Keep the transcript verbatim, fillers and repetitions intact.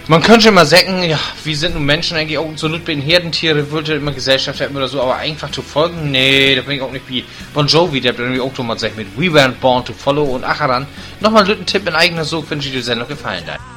Man könnte immer sagen, ja, wie sind nun Menschen eigentlich auch so nützlichen Herdentiere, würde immer Gesellschaft haben oder so, aber einfach zu folgen, nee, da bin ich auch nicht wie Bon Jovi, der hat irgendwie auch mal gesagt mit We weren't born to follow und Acheran. Nochmal einen Tipp in eigener Sog, wenn dir die Sendung gefallen hat.